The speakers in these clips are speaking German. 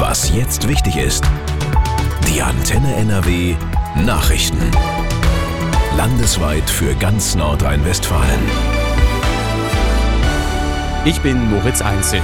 Was jetzt wichtig ist. Die Antenne NRW Nachrichten. Landesweit für ganz Nordrhein-Westfalen. Ich bin Moritz Einzel.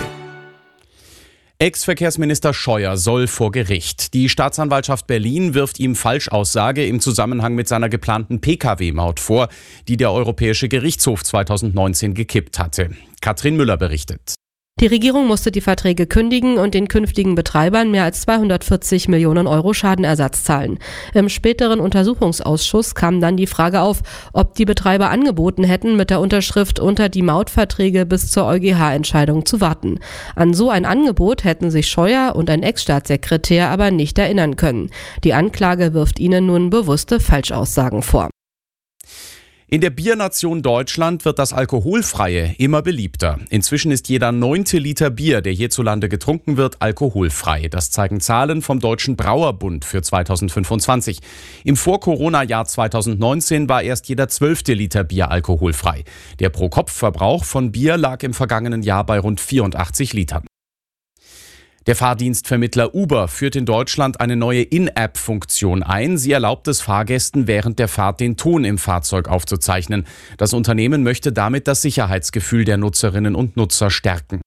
Ex-Verkehrsminister Scheuer soll vor Gericht. Die Staatsanwaltschaft Berlin wirft ihm Falschaussage im Zusammenhang mit seiner geplanten Pkw-Maut vor, die der Europäische Gerichtshof 2019 gekippt hatte. Katrin Müller berichtet. Die Regierung musste die Verträge kündigen und den künftigen Betreibern mehr als 240 Millionen Euro Schadenersatz zahlen. Im späteren Untersuchungsausschuss kam dann die Frage auf, ob die Betreiber angeboten hätten, mit der Unterschrift unter die Mautverträge bis zur EuGH-Entscheidung zu warten. An so ein Angebot hätten sich Scheuer und ein Ex-Staatssekretär aber nicht erinnern können. Die Anklage wirft ihnen nun bewusste Falschaussagen vor. In der Biernation Deutschland wird das Alkoholfreie immer beliebter. Inzwischen ist jeder 9. Liter Bier, der hierzulande getrunken wird, alkoholfrei. Das zeigen Zahlen vom Deutschen Brauerbund für 2025. Im Vor-Corona-Jahr 2019 war erst jeder 12. Liter Bier alkoholfrei. Der Pro-Kopf-Verbrauch von Bier lag im vergangenen Jahr bei rund 84 Litern. Der Fahrdienstvermittler Uber führt in Deutschland eine neue In-App-Funktion ein. Sie erlaubt es Fahrgästen, während der Fahrt den Ton im Fahrzeug aufzuzeichnen. Das Unternehmen möchte damit das Sicherheitsgefühl der Nutzerinnen und Nutzer stärken.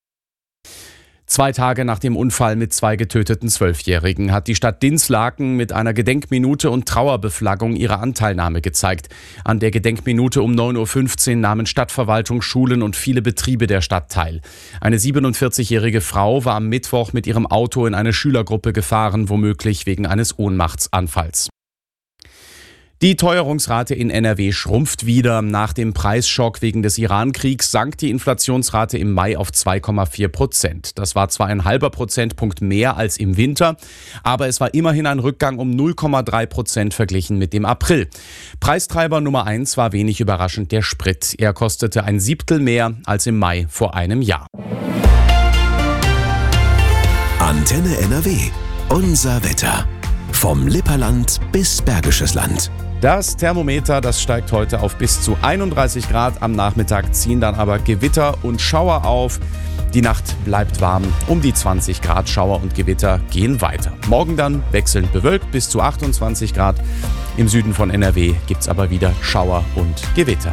2 Tage nach dem Unfall mit 2 getöteten 12-Jährigen hat die Stadt Dinslaken mit einer Gedenkminute und Trauerbeflaggung ihre Anteilnahme gezeigt. An der Gedenkminute um 9.15 Uhr nahmen Stadtverwaltung, Schulen und viele Betriebe der Stadt teil. Eine 47-jährige Frau war am Mittwoch mit ihrem Auto in eine Schülergruppe gefahren, womöglich wegen eines Ohnmachtsanfalls. Die Teuerungsrate in NRW schrumpft wieder. Nach dem Preisschock wegen des Iran-Kriegs sank die Inflationsrate im Mai auf 2,4%. Das war zwar ein halber Prozentpunkt mehr als im Winter, aber es war immerhin ein Rückgang um 0,3% verglichen mit dem April. Preistreiber Nummer 1 war wenig überraschend der Sprit. Er kostete ein Siebtel mehr als im Mai vor einem Jahr. Antenne NRW. Unser Wetter. Vom Lipperland bis Bergisches Land. Das Thermometer, das steigt heute auf bis zu 31 Grad. Am Nachmittag ziehen dann aber Gewitter und Schauer auf. Die Nacht bleibt warm. Um die 20 Grad. Schauer und Gewitter gehen weiter. Morgen dann wechselnd bewölkt bis zu 28 Grad. Im Süden von NRW gibt es aber wieder Schauer und Gewitter.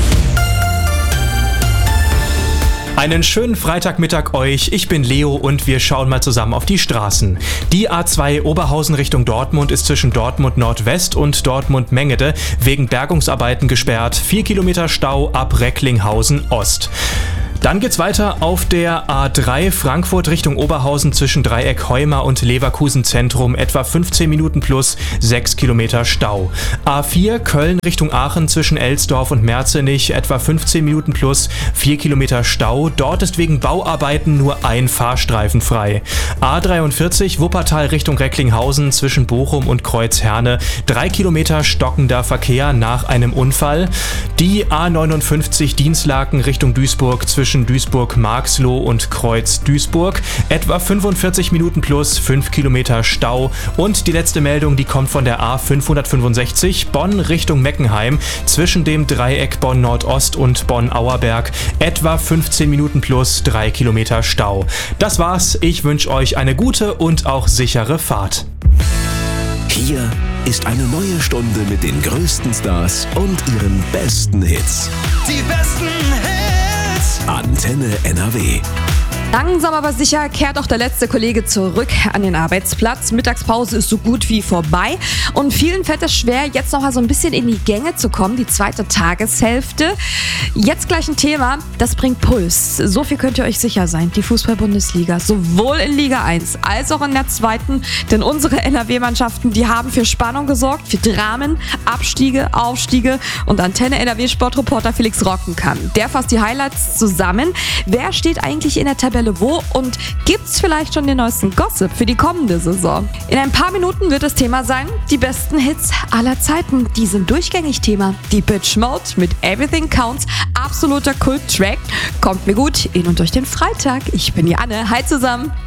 Einen schönen Freitagmittag euch, ich bin Leo und wir schauen mal zusammen auf die Straßen. Die A2 Oberhausen Richtung Dortmund ist zwischen Dortmund Nordwest und Dortmund Mengede wegen Bergungsarbeiten gesperrt. 4 Kilometer Stau ab Recklinghausen Ost. Dann geht's weiter auf der A3 Frankfurt Richtung Oberhausen zwischen Dreieck Heuma und Leverkusen Zentrum etwa 15 Minuten plus 6 Kilometer Stau. A4 Köln Richtung Aachen zwischen Elsdorf und Merzenich etwa 15 Minuten plus 4 Kilometer Stau. Dort ist wegen Bauarbeiten nur ein Fahrstreifen frei. A43 Wuppertal Richtung Recklinghausen zwischen Bochum und Kreuzherne 3 Kilometer stockender Verkehr nach einem Unfall. Die A59 Dinslaken Richtung Duisburg zwischen Duisburg-Marxloh und Kreuz-Duisburg. Etwa 45 Minuten plus 5 Kilometer Stau. Und die letzte Meldung, die kommt von der A565 Bonn Richtung Meckenheim zwischen dem Dreieck Bonn-Nordost und Bonn-Auerberg. Etwa 15 Minuten plus 3 Kilometer Stau. Das war's. Ich wünsche euch eine gute und auch sichere Fahrt. Hier ist eine neue Stunde mit den größten Stars und ihren besten Hits. Die besten Hits! Antenne NRW. Langsam aber sicher kehrt auch der letzte Kollege zurück an den Arbeitsplatz. Mittagspause ist so gut wie vorbei und vielen fällt es schwer, jetzt noch mal so ein bisschen in die Gänge zu kommen, die zweite Tageshälfte. Jetzt gleich ein Thema, das bringt Puls. So viel könnt ihr euch sicher sein, die Fußball-Bundesliga, sowohl in Liga 1 als auch in der zweiten, denn unsere NRW-Mannschaften, die haben für Spannung gesorgt, für Dramen, Abstiege, Aufstiege und Antenne NRW-Sportreporter Felix Rockenkamp. Der fasst die Highlights zusammen. Wer steht eigentlich in der Tabelle wo und gibt's vielleicht schon den neuesten Gossip für die kommende Saison? In ein paar Minuten wird das Thema sein, die besten Hits aller Zeiten. Die sind durchgängig Thema. Die Bitch Mode mit Everything Counts, absoluter Kult-Track. Kommt mir gut in und durch den Freitag. Ich bin die Anne. Hi zusammen.